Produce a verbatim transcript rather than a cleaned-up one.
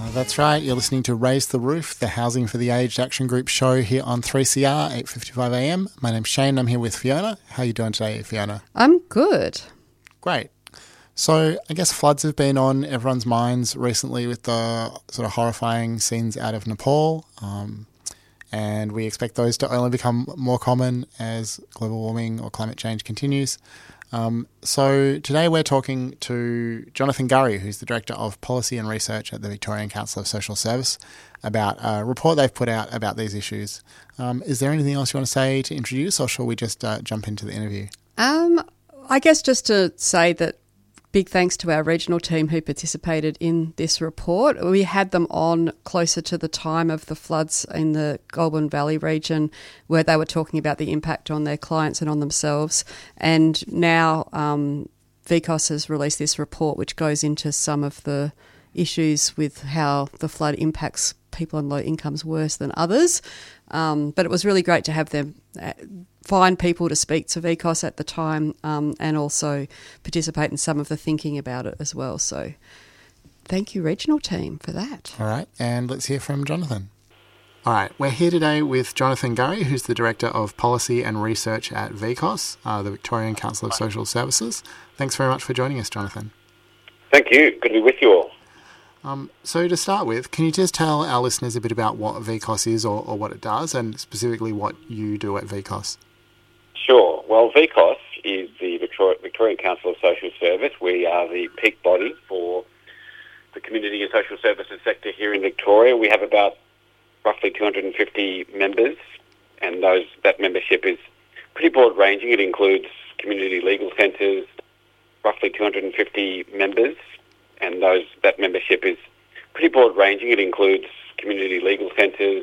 Uh, that's right, you're listening to Raise the Roof, the Housing for the Aged Action Group show here on three C R, eight fifty-five a m. My name's Shane, I'm here with Fiona. How are you doing today, Fiona? I'm good. Great. So I guess floods have been on everyone's minds recently with the sort of horrifying scenes out of Nepal, um, and we expect those to only become more common as global warming or climate change continues. Um, so today we're talking to Jonathan Gurry, who's the Director of Policy and Research at the Victorian Council of Social Service, about a report they've put out about these issues. Um, is there anything else you want to say to introduce, or shall we just uh, jump into the interview? Um, I guess just to say that big thanks to our regional team who participated in this report. We had them on closer to the time of the floods in the Goulburn Valley region, where they were talking about the impact on their clients and on themselves. And now um, V C O S has released this report which goes into some of the issues with how the flood impacts people on low incomes worse than others. Um, but it was really great to have them uh, find people to speak to V C O S at the time um, and also participate in some of the thinking about it as well. So thank you, regional team, for that. All right, and let's hear from Jonathan. All right, we're here today with Jonathan Gurry, who's the Director of Policy and Research at V C O S, uh, the Victorian Council of Social Services. Thanks very much for joining us, Jonathan. Thank you. Good to be with you all. Um, so to start with, can you just tell our listeners a bit about what V C O S is or, or what it does, and specifically what you do at V C O S? Sure. Well, V C O S is the Victor- Victorian Council of Social Service. We are the peak body for the community and social services sector here in Victoria. We have about roughly two hundred fifty members, and those that membership is pretty broad ranging. It includes community legal centres, roughly two hundred fifty members, and those that membership is pretty broad ranging. It includes community legal centres,